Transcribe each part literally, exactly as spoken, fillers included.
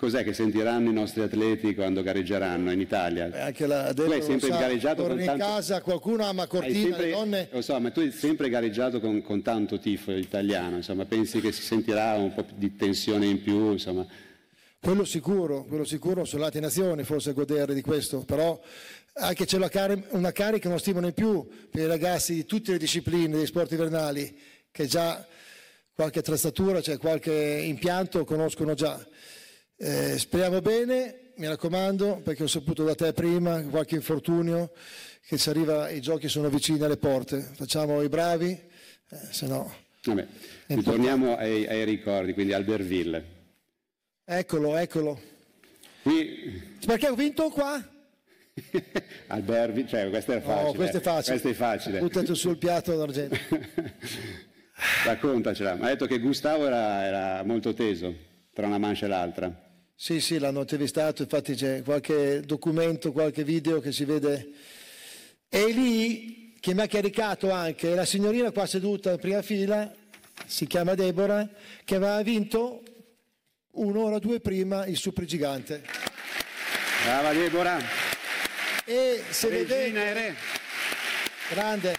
cos'è che sentiranno i nostri atleti quando gareggeranno in Italia? Eh, anche la tu hai sempre sa, gareggiato con in tanto... casa, qualcuno ama Cortina, sempre... le donne... Lo so, ma tu hai sempre gareggiato con, con tanto tifo italiano, insomma, pensi che si sentirà un po' di tensione in più, insomma... Quello sicuro, quello sicuro, sono lati nazioni forse a godere di questo, però anche c'è una, car- una carica, uno stimolo in più per i ragazzi di tutte le discipline dei sport invernali, che già qualche attrezzatura, cioè qualche impianto conoscono già. Eh, speriamo bene, mi raccomando, perché ho saputo da te prima, qualche infortunio, che ci arriva, i giochi sono vicini alle porte, facciamo i bravi, eh, se no... Vabbè, ritorniamo ai, ai ricordi, quindi Albertville. Eccolo, eccolo. Qui... Perché ho vinto qua? Albertville, cioè questo è facile. Oh, questo è facile. Questo è facile. Buttato sul piatto d'argento. Raccontacela. Mi ha detto che Gustavo era, era molto teso tra una mancia e l'altra. Sì, sì, l'hanno intervistato, infatti c'è qualche documento, qualche video che si vede. E lì, che mi ha caricato anche, la signorina qua seduta in prima fila, si chiama Deborah, che aveva vinto un'ora o due prima il supergigante. Brava Deborah. E se Regina vede... e re. Grande.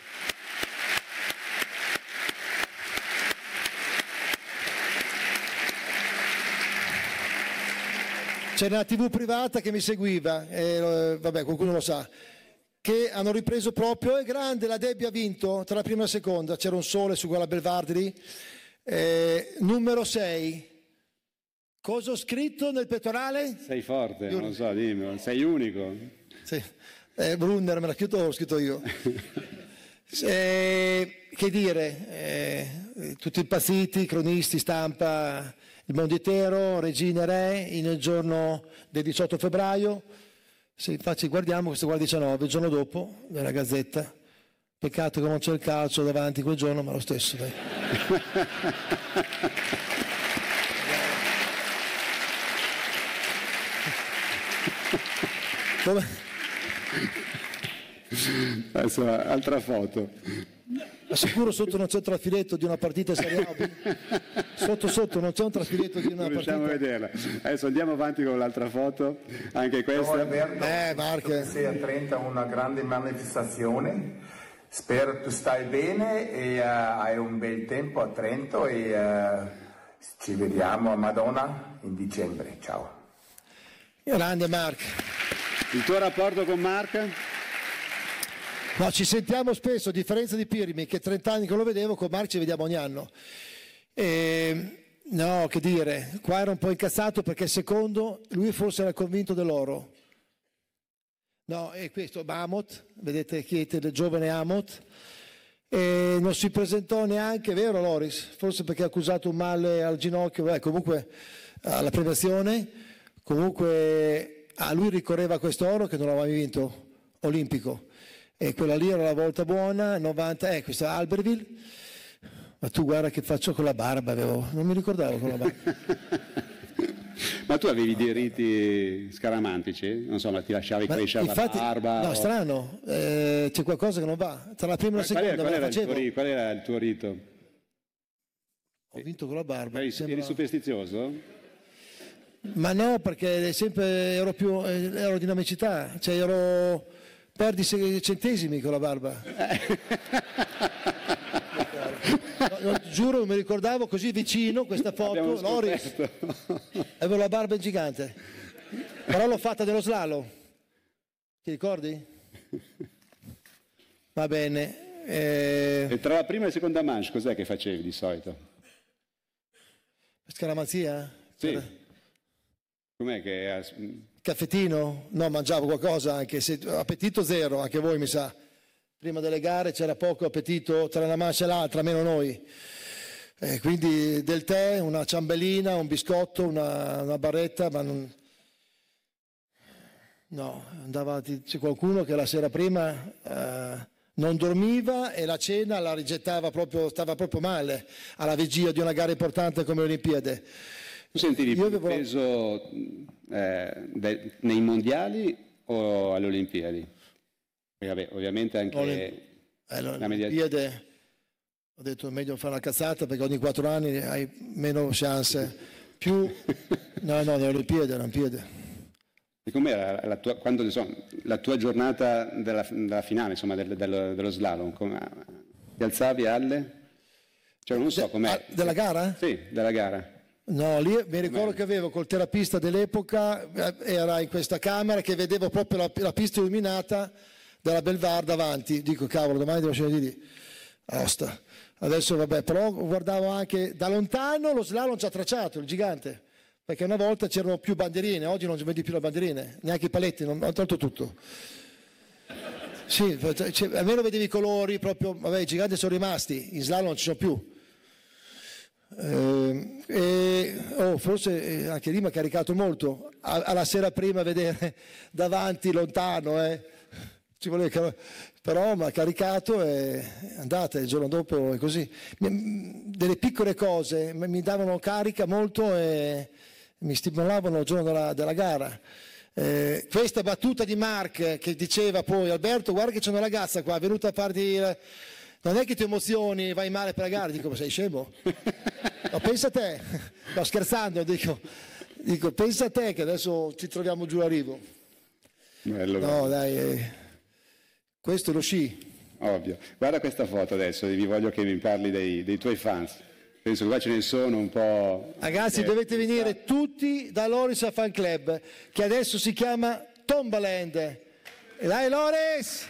C'era una tivù privata che mi seguiva, e, vabbè, qualcuno lo sa, che hanno ripreso proprio, è grande, la Debbie ha vinto tra la prima e la seconda, c'era un sole su quella Belvardri, eh, numero sei. Cosa ho scritto nel pettorale? Sei forte, non lo so, dimmi, sei unico. Sì, eh, Brunner me l'ha scritto, l'ho scritto io. eh, che dire, eh, tutti impazziti, cronisti, stampa, il mondo intero, Regina e Re, il giorno del diciotto febbraio. Sì, infatti guardiamo, questo qua il diciannove, il giorno dopo, nella Gazzetta. Peccato che non c'è il calcio davanti quel giorno, ma lo stesso, dai. Come? Adesso, altra foto. Ma sicuro sotto non c'è un trafiletto di una partita Serie A B? Sotto sotto non c'è un trafiletto di una non partita? riusciamo a vederla. Adesso andiamo avanti con l'altra foto, anche questa. Ciao Alberto, eh, Marche. sei a Trento una grande manifestazione, spero tu stai bene e uh, hai un bel tempo a Trento e uh, ci vediamo a Madonna in dicembre, ciao. Grande Mark. Il tuo rapporto con Mark? No, ci sentiamo spesso, a differenza di Pirmi, che trenta anni che lo vedevo, con Mark ci vediamo ogni anno. E, no, che dire, qua era un po' incazzato perché secondo, lui forse era convinto dell'oro. No, e questo, Amot, vedete chi è il giovane Amot, e non si presentò neanche, vero Loris? Forse perché ha accusato un male al ginocchio, beh, comunque alla premiazione, comunque a lui ricorreva questo oro che non aveva mai vinto, olimpico. E quella lì era la volta buona, novanta, eh, questa Albertville, ma tu guarda che faccio con la barba, avevo, non mi ricordavo con la barba. Ma tu avevi dei riti scaramantici? Non so, ma ti lasciavi Ma crescere infatti, la barba? No, o... strano, eh, c'è qualcosa che non va, tra la prima e la qual seconda era, qual, me la era il facevo. tuo, qual era il tuo rito? Ho vinto con la barba. Eri, sembra... eri superstizioso? Ma no, perché sempre ero più ero dinamicità, cioè ero perdi sei centesimi con la barba. No, no, giuro, non mi ricordavo così vicino questa foto, Loris, avevo la barba gigante, però l'ho fatta dello slalom, ti ricordi? Va bene. Eh... E tra la prima e la seconda manche cos'è che facevi di solito? Scaramanzia? Sì. Per... Com'è che... Caffettino? No, mangiavo qualcosa anche, se... appetito zero, anche voi mi sa. Prima delle gare c'era poco appetito tra una mancia e l'altra, meno noi. Eh, quindi del tè, una ciambellina, un biscotto, una, una barretta, ma non... No, andava, c'è qualcuno che la sera prima eh, non dormiva e la cena la rigettava proprio, stava proprio male alla vigilia di una gara importante come le Olimpiadi. Tu sentivi più avevo... peso eh, de, nei mondiali o alle Olimpiadi? Vabbè, ovviamente anche Olimp... eh, la media... Olimpiadi, ho detto è meglio fare una cazzata perché ogni quattro anni hai meno chance più... No, no, le Olimpiadi, le Olimpiadi. E com'era la tua, quando, insomma, la tua giornata della, della finale, insomma, del, dello, dello slalom? Come, ti alzavi alle? Cioè, non so com'è. De, della gara? Sì, della gara. No, lì mi ricordo che avevo col terapista dell'epoca, era in questa camera che vedevo proprio la, la pista illuminata della Belvar davanti. Dico, cavolo, domani devo scendere di lì. Osta. Adesso vabbè, però guardavo anche da lontano, lo slalom ci ha tracciato, il gigante. Perché una volta c'erano più bandierine, oggi non ci vedi più le bandierine, neanche i paletti, non, hanno tolto tutto. Sì, cioè, almeno vedevi i colori, proprio, vabbè, i giganti sono rimasti, in slalom non ci sono più. Eh, e, oh, forse anche lì mi ha caricato molto, alla sera prima vedere davanti, lontano, eh. Ci voleva, però mi ha caricato e andate, il giorno dopo è così. Delle piccole cose mi davano carica molto e mi stimolavano il giorno della, della gara. Eh, questa battuta di Mark che diceva poi, Alberto, guarda che c'è una ragazza qua, è venuta a farti... Non è che ti emozioni, vai male per la gara, dico, ma sei scemo? No, pensa a te, no, scherzando, dico, dico, pensa a te che adesso ci troviamo giù a Rivo. Bello, no, bello. Dai, eh, questo è lo sci. Ovvio. Guarda questa foto adesso, vi voglio che mi parli dei, dei tuoi fans. Penso che qua ce ne sono un po'... Ragazzi, eh, dovete venire sta... tutti da Loris Fan Club, che adesso si chiama Tombaland. E dai, Loris!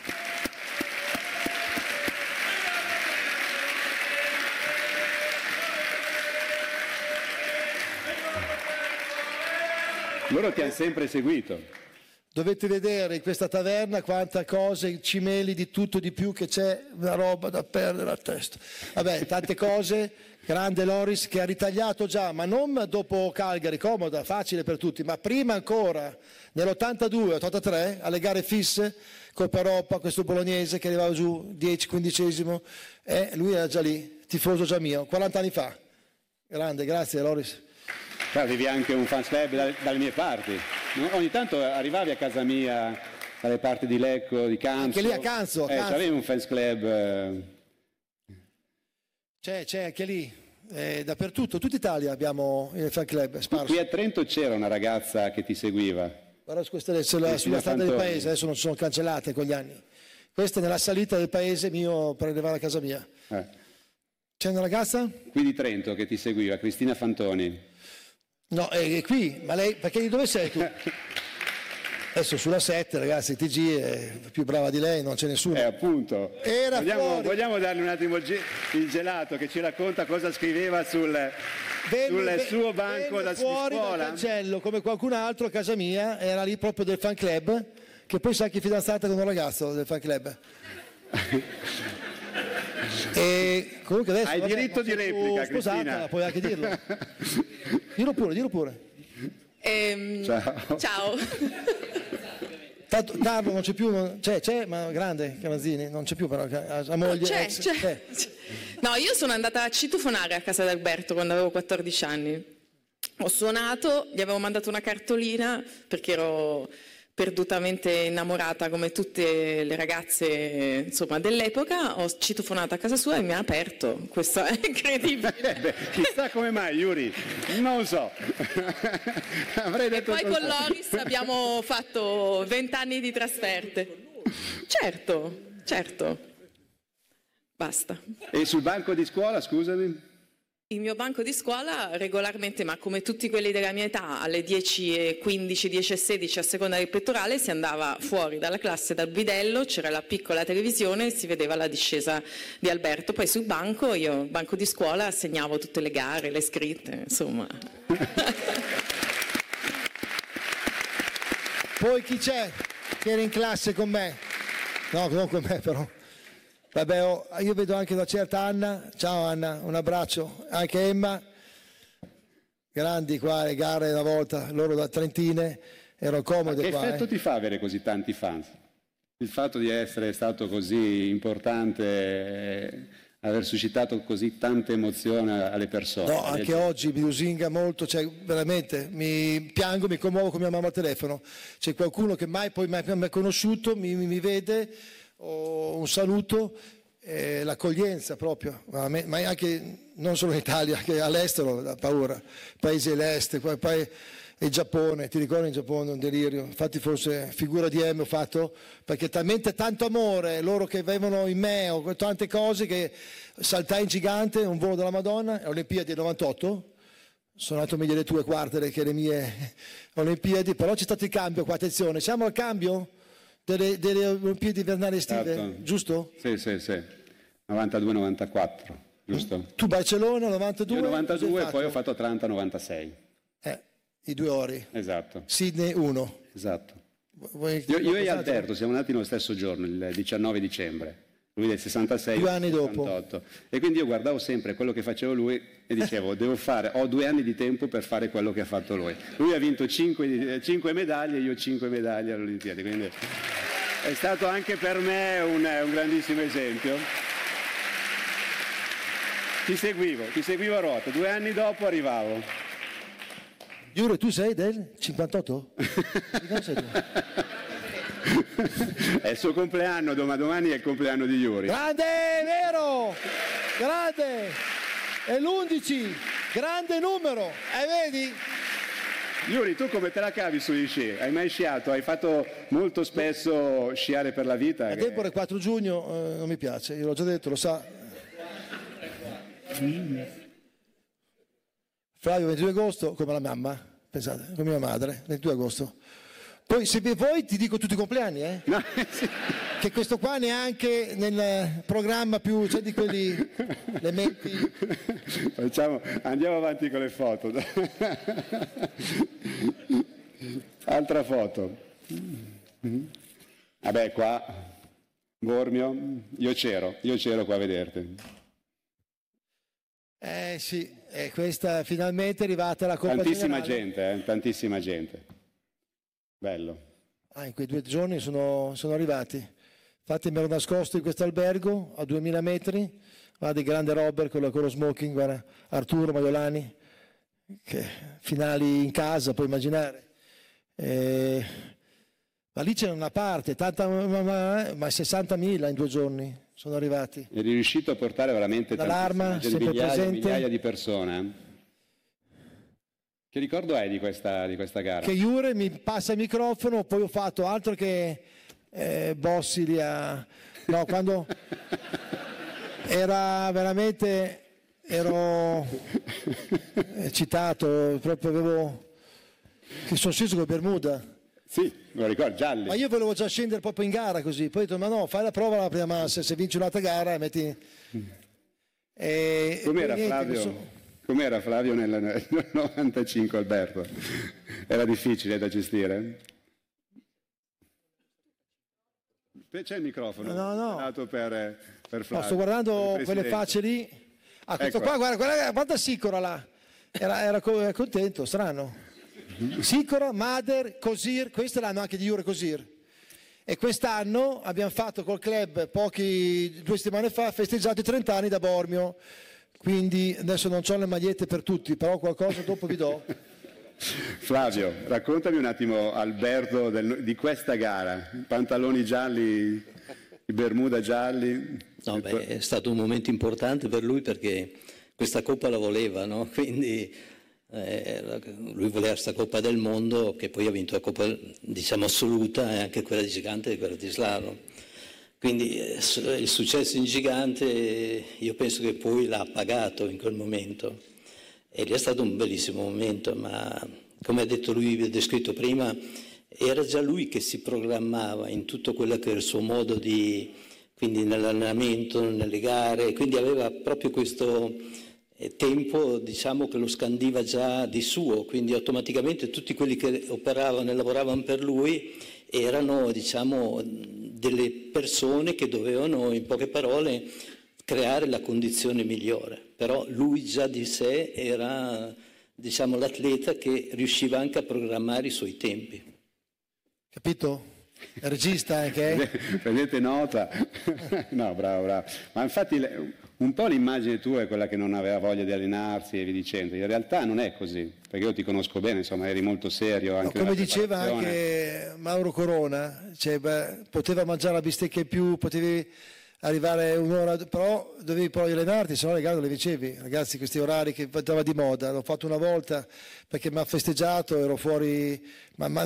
Loro ti hanno sempre seguito. Dovete vedere in questa taverna quanta cose, cimeli di tutto di più, che c'è una roba da perdere la testa. Vabbè, tante cose, grande Loris che ha ritagliato già, ma non dopo Calgary, comoda, facile per tutti, ma prima ancora, nell'ottantadue ottantatré, alle gare fisse, Coppa Europa, questo bolognese che arrivava giù dieci quindicesimo, e lui era già lì, tifoso già mio, quaranta anni fa. Grande, grazie Loris. Avevi anche un fans club dalle, dalle mie parti, no? Ogni tanto arrivavi a casa mia dalle parti di Lecco, di Canzo. Anche lì a Canzo. Eh, Canzo. Avevi un fans club. Eh... C'è, c'è anche lì, eh, dappertutto, tutta Italia abbiamo il fan club sparso. Qui a Trento c'era una ragazza che ti seguiva. Guarda, questa è sulla, sulla strada del paese, adesso non sono cancellate con gli anni. Questa è nella salita del paese mio per arrivare a casa mia. Eh. C'è una ragazza? Qui di Trento che ti seguiva, Cristina Fantoni. No, è qui, ma lei, perché di dove sei tu? Adesso sulla sette, ragazzi, T G è più brava di lei, non c'è nessuno. Eh, appunto. Era vogliamo, fuori. vogliamo darle un attimo il, ge- il gelato che ci racconta cosa scriveva sul, venne, sul venne, suo banco da fuori scuola. Dal cancello, come qualcun altro a casa mia, era lì proprio del fan club, che poi sa che è fidanzata con un ragazzo del fan club. E comunque adesso hai vabbè, diritto di replica, sposata, Cristina. puoi anche dirlo. Dillo pure, dillo pure. Ehm, ciao. Ciao. Tanto, Carlo non c'è più, non, c'è, c'è, ma grande, Camazzini, non c'è più però, la moglie. C'è, ex, c'è. c'è. No, io sono andata a citofonare a casa di Alberto quando avevo quattordici anni. Ho suonato, gli avevo mandato una cartolina perché ero perdutamente innamorata come tutte le ragazze insomma dell'epoca, ho citofonato a casa sua e mi ha aperto. Questo è incredibile. Beh, chissà come mai, Yuri, non so. Avrei detto e poi con Loris abbiamo fatto vent'anni di trasferte. Certo, certo. Basta. E sul banco di scuola, scusami? Il mio banco di scuola regolarmente, ma come tutti quelli della mia età, alle dieci e quindici, dieci e sedici a seconda del pettorale, si andava fuori dalla classe dal bidello, c'era la piccola televisione e si vedeva la discesa di Alberto. Poi sul banco, io, banco di scuola, segnavo tutte le gare, le scritte, insomma. Poi chi c'è che era in classe con me? No, non con me però. Vabbè, oh, io vedo anche una certa Anna, ciao Anna, un abbraccio, anche Emma, grandi qua, le gare una volta, loro da Trentine, erano comode che qua. Che effetto eh. ti fa avere così tanti fans? Il fatto di essere stato così importante, eh, aver suscitato così tanta emozione alle persone. No, anche gente. Oggi mi lusinga molto, cioè veramente mi piango, mi commuovo con mia mamma al telefono, c'è qualcuno che mai poi mi ha conosciuto, mi, mi vede, un saluto eh, l'accoglienza proprio, ma, ma anche non solo in Italia, che all'estero ha paura, paesi dell'est, poi, poi il Giappone, ti ricordi in Giappone un delirio, infatti forse figura di M ho fatto, perché talmente tanto amore, loro che avevano in me, o tante cose, che saltai in gigante, un volo della Madonna, Olimpiadi del novantotto, sono andato meglio le tue quartere che le mie Olimpiadi, però c'è stato il cambio qua, attenzione, siamo al cambio? Delle, delle Olimpiadi invernali estive, certo. Giusto? Sì, sì, sì, novantadue novantaquattro, giusto? Tu Barcellona, novantadue? Io novantadue, poi ho fatto Atlanta novantasei. Eh, i due ori. Esatto. Sydney uno. Esatto. Vuoi, io, io e Alberto siamo nati nello stesso giorno, il diciannove dicembre. Lui del sessantasei, due anni dopo. sessantotto. E quindi io guardavo sempre quello che faceva lui e dicevo, devo fare, ho due anni di tempo per fare quello che ha fatto lui. Lui ha vinto cinque, cinque medaglie, io cinque medaglie alle Olimpiadi, quindi è stato anche per me un, un grandissimo esempio. Ti seguivo, ti seguivo a ruota, due anni dopo arrivavo. Giuro, tu sei del cinquantotto? Di cosa sei tu? È il suo compleanno, domani è il compleanno di Yuri. Grande, vero? Grande! È l'undici, grande numero, e vedi? Yuri, tu come te la cavi sugli sci? Hai mai sciato? Hai fatto molto spesso sciare per la vita? A Debora il quattro giugno eh, non mi piace, io l'ho già detto, lo sa. Flavio ventidue agosto, come la mamma, pensate, come mia madre, ventidue agosto. Poi se vuoi ti dico tutti i compleanni, eh? No, sì. Che questo qua neanche nel programma più, cioè di quelli, le menti. Facciamo, andiamo avanti con le foto. Altra foto. Vabbè, qua, Bormio, io c'ero, io c'ero qua a vederti. Eh sì, e questa finalmente è arrivata la Coppa Tantissima Generale. gente, eh? Tantissima gente. Bello. Ah, in quei due giorni sono, sono arrivati. Infatti mi ero nascosto in questo albergo a duemila metri, guarda il grande Robert con lo smoking, guarda Arturo Maiolani, che finali in casa, puoi immaginare. Eh, ma lì c'era una parte, tanta, ma, ma sessantamila in due giorni sono arrivati. Eri riuscito a portare veramente L'allarma, tantissima gente, sempre migliaia, presente. migliaia di persone. Che ricordo hai di questa, di questa gara? Che Jure mi passa il microfono, poi ho fatto altro che eh, Bossi lì a... No, quando era veramente, ero eccitato, proprio avevo... che sono sceso con Bermuda. Sì, me lo ricordo, gialli. Ma io volevo già scendere proprio in gara così, poi ho detto ma no, fai la prova alla prima massa, se vinci un'altra gara metti... E, Com'era e niente, Flavio? so... Com'era Flavio nel, nel novantacinque, Alberto? Era difficile da gestire? C'è il microfono? No, no. Dato per, per Flavio. No, sto guardando per quelle facce lì. Ah, questo Ecco. qua, guarda, guarda, guarda Sicora là. Era, era co- contento, strano. Sicora, Mader, Cosir, queste l'hanno anche di Jure Cosir. E quest'anno abbiamo fatto col club, pochi, due settimane fa, festeggiato i trenta anni da Bormio. Quindi adesso non ho le magliette per tutti, però qualcosa dopo vi do. Flavio, raccontami un attimo, Alberto, del, di questa gara. Pantaloni gialli, i Bermuda gialli. No, beh, è stato un momento importante per lui perché questa Coppa la voleva, no? Quindi eh, lui voleva questa Coppa del Mondo, che poi ha vinto la Coppa, diciamo, assoluta e anche quella di gigante e quella di slalom. Quindi eh, il successo in gigante io penso che poi l'ha pagato in quel momento e lì è stato un bellissimo momento, ma come ha detto lui, ha descritto prima, era già lui che si programmava in tutto quello che era il suo modo di, quindi nell'allenamento, nelle gare, quindi aveva proprio questo eh, tempo, diciamo, che lo scandiva già di suo, quindi automaticamente tutti quelli che operavano e lavoravano per lui erano, diciamo, delle persone che dovevano, in poche parole, creare la condizione migliore. Però lui già di sé era, diciamo, l'atleta che riusciva anche a programmare i suoi tempi. Capito? Il regista anche, eh? Prendete nota. No, bravo, bravo. Ma infatti un po' l'immagine tua è quella che non aveva voglia di allenarsi e via dicendo. In realtà non è così, perché io ti conosco bene, insomma, eri molto serio. Anche No, come nella diceva preparazione. anche Mauro Corona, cioè, beh, poteva mangiare la bistecca in più, potevi arrivare un'ora, però dovevi poi allenarti, se no le gare non le vincevi. Ragazzi, questi orari che andava di moda, l'ho fatto una volta perché mi ha festeggiato, ero fuori, ma, ma